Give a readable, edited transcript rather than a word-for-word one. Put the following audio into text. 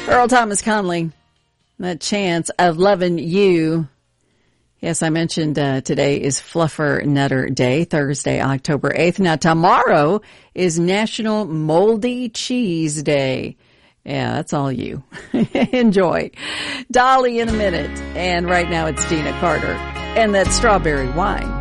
Earl Thomas Conley, that chance of loving you. Yes, I mentioned today is Fluffer Nutter Day, Thursday, October 8th. Now, tomorrow is National Moldy Cheese Day. Yeah, that's all you. Enjoy. Dolly in a minute. And right now it's Dina Carter and that strawberry wine.